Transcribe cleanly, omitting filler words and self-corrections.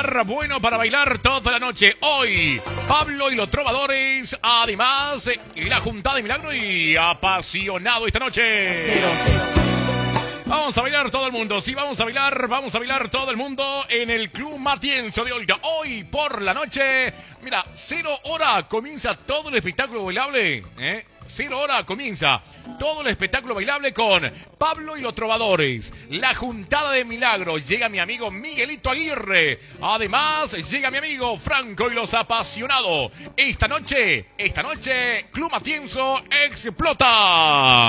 bailar, bueno para bailar toda la noche. Hoy, Pablo y los Trovadores, además, y la Juntada de Milagro y apasionado esta noche. Vamos a bailar todo el mundo, sí, vamos a bailar todo el mundo en el Club Matienzo de Olga. Hoy por la noche, mira, 0 hora comienza todo el espectáculo bailable, 0 hora comienza todo el espectáculo bailable con Pablo y los Trovadores, la Juntada de Milagro. Llega mi amigo Miguelito Aguirre. Además, llega mi amigo Franco y los Apasionados. Esta noche, Club Matienzo explota.